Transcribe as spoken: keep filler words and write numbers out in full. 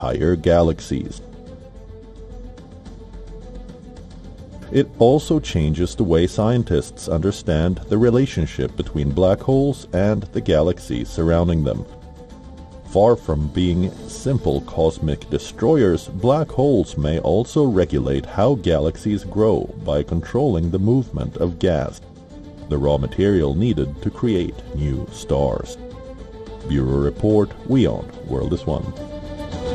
entire galaxies. It also changes the way scientists understand the relationship between black holes and the galaxies surrounding them. Far from being simple cosmic destroyers, black holes may also regulate how galaxies grow by controlling the movement of gas, the raw material needed to create new stars. Bureau Report, WION, World is One.